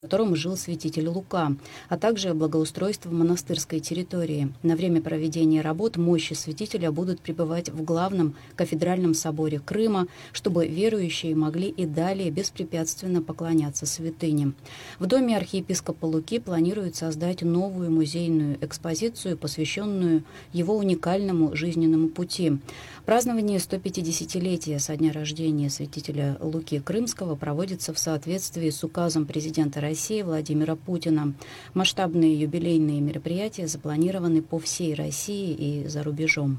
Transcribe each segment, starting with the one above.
в котором жил святитель Лука, а также благоустройство монастырской территории. На время проведения работ мощи святителя будут пребывать в главном кафедральном соборе Крыма, чтобы верующие могли и далее беспрепятственно поклоняться святыне. В доме архиепископа Луки планируют создать новую музейную экспозицию, посвященную его уникальному жизненному пути. Празднование 150-летия со дня рождения святителя Луки Крымского проводится в соответствии с указом президента России Владимира Путина. Масштабные юбилейные мероприятия запланированы по всей России и за рубежом.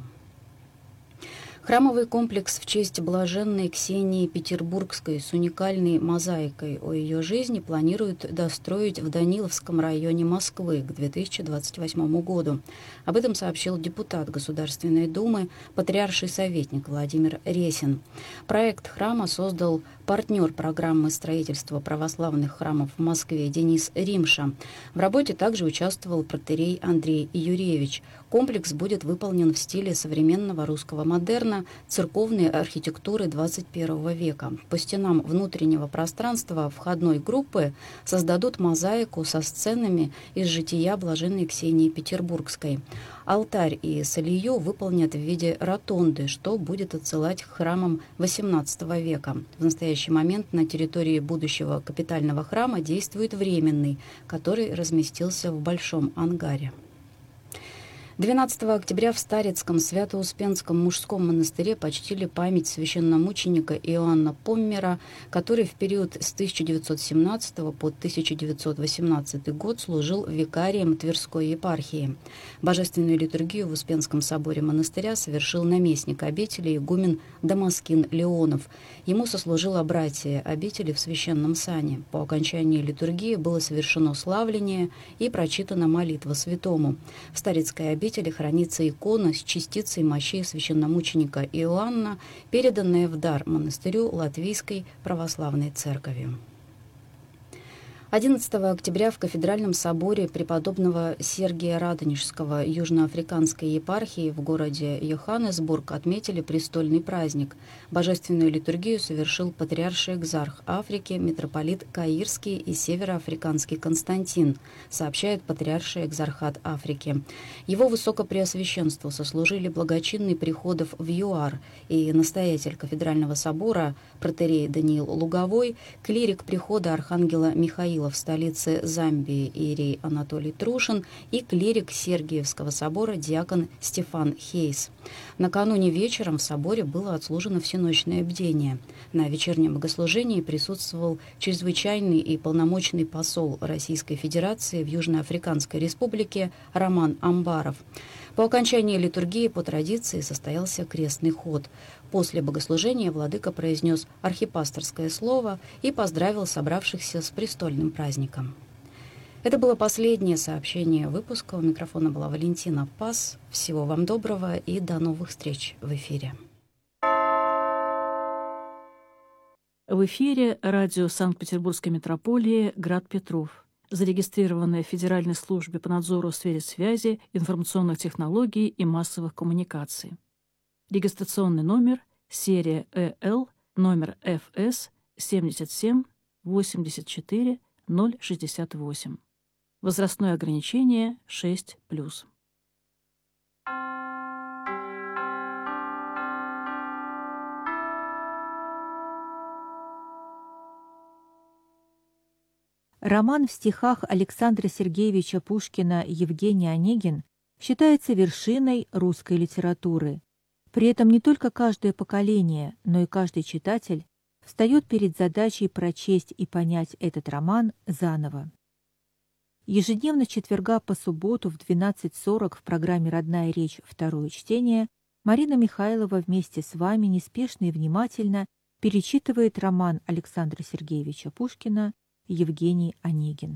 Храмовый комплекс в честь блаженной Ксении Петербургской с уникальной мозаикой о ее жизни планируют достроить в Даниловском районе Москвы к 2028 году. Об этом сообщил депутат Государственной Думы, патриарший советник Владимир Ресин. Проект храма создал партнер программы строительства православных храмов в Москве Денис Римша. В работе также участвовал протоиерей Андрей Юрьевич. Комплекс будет выполнен в стиле современного русского модерна, церковной архитектуры XXI века. По стенам внутреннего пространства входной группы создадут мозаику со сценами из жития блаженной Ксении Петербургской. Алтарь и солью выполнят в виде ротонды, что будет отсылать к храмам XVIII века. В настоящий момент на территории будущего капитального храма действует временный, который разместился в большом ангаре. 12 октября в Старицком Свято-Успенском мужском монастыре почтили память священномученика Иоанна Поммера, который в период с 1917 по 1918 год служил викарием Тверской епархии. Божественную литургию в Успенском соборе монастыря совершил наместник обители игумен Дамаскин Леонов. Ему сослужило братие обители в священном сане. По окончании литургии было совершено славление и прочитана молитва святому. В Старицкой обители хранится икона с частицей мощей священномученика Иоанна, переданная в дар монастырю Латвийской православной церкви. 11 октября в кафедральном соборе преподобного Сергия Радонежского Южноафриканской епархии в городе Йоханнесбург отметили престольный праздник. Божественную литургию совершил патриарший экзарх Африки, митрополит Каирский и Североафриканский Константин, сообщает патриарший экзархат Африки. Его высокопреосвященству сослужили благочинный приходов в ЮАР и настоятель кафедрального собора протоиерей Даниил Луговой, клирик прихода архангела Михаила в столице Замбии иерей Анатолий Трушин и клирик Сергиевского собора диакон Стефан Хейс. Накануне вечером в соборе было отслужено всеночное бдение. На вечернем богослужении присутствовал чрезвычайный и полномочный посол Российской Федерации в Южноафриканской Республике Роман Амбаров. По окончании литургии по традиции состоялся крестный ход. После богослужения владыка произнес архипасторское слово и поздравил собравшихся с престольным праздником. Это было последнее сообщение выпуска. У микрофона была Валентина Пас. Всего вам доброго и до новых встреч в эфире. В эфире радио Санкт-Петербургской метрополии «Град Петров», зарегистрированное в Федеральной службе по надзору в сфере связи, информационных технологий и массовых коммуникаций. Регистрационный номер серия ЭЛ, номер ФС 77 84 068. Возрастное ограничение 6+. Роман в стихах Александра Сергеевича Пушкина «Евгений Онегин» считается вершиной русской литературы. При этом не только каждое поколение, но и каждый читатель встает перед задачей прочесть и понять этот роман заново. Ежедневно с четверга по субботу в 12:40 в программе «Родная речь. Второе чтение» Марина Михайлова вместе с вами неспешно и внимательно перечитывает роман Александра Сергеевича Пушкина «Евгений Онегин».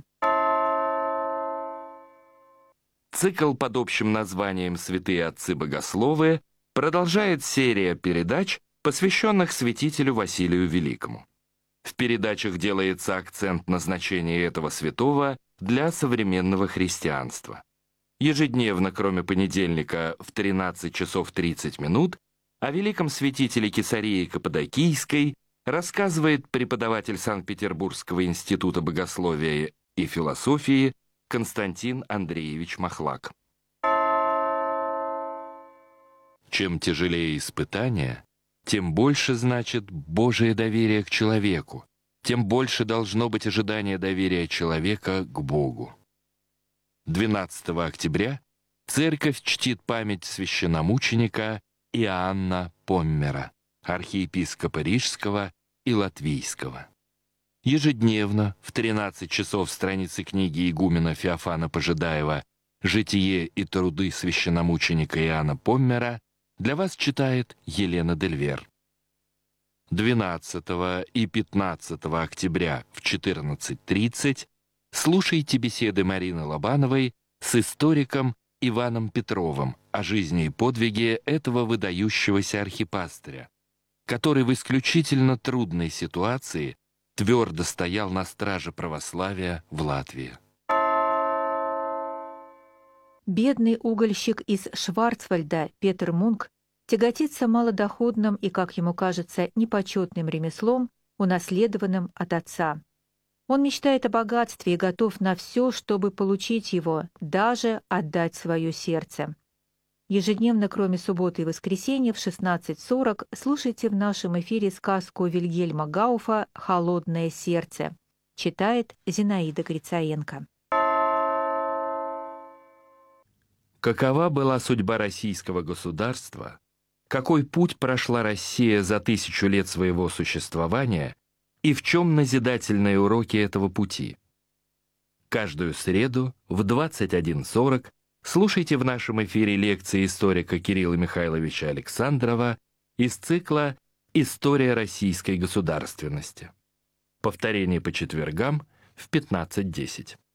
Цикл под общим названием «Святые отцы-богословы» продолжает серия передач, посвященных святителю Василию Великому. В передачах делается акцент на значении этого святого для современного христианства. Ежедневно, кроме понедельника, в 13 часов 30 минут, о великом святителе Кесарии Каппадокийской рассказывает преподаватель Санкт-Петербургского института богословия и философии Константин Андреевич Махлак. Чем тяжелее испытание, тем больше значит Божие доверие к человеку, тем больше должно быть ожидание доверия человека к Богу. 12 октября церковь чтит память священномученика Иоанна Поммера, архиепископа Рижского и Латвийского. Ежедневно в 13 часов страницы книги игумена Феофана Пожидаева «Житие и труды священномученика Иоанна Поммера» для вас читает Елена Дельвер. 12 и 15 октября в 14:30 слушайте беседы Марины Лобановой с историком Иваном Петровым о жизни и подвиге этого выдающегося архипастыря, который в исключительно трудной ситуации твердо стоял на страже православия в Латвии. Бедный угольщик из Шварцвальда Петер Мунк тяготится малодоходным и, как ему кажется, непочетным ремеслом, унаследованным от отца. Он мечтает о богатстве и готов на все, чтобы получить его, даже отдать свое сердце. Ежедневно, кроме субботы и воскресенья, в 16:40 слушайте в нашем эфире сказку Вильгельма Гауфа «Холодное сердце». Читает Зинаида Грицаенко. Какова была судьба российского государства, какой путь прошла Россия за 1000 лет своего существования и в чем назидательные уроки этого пути? Каждую среду в 21:40 слушайте в нашем эфире лекции историка Кирилла Михайловича Александрова из цикла «История российской государственности». Повторение по четвергам в 15:10.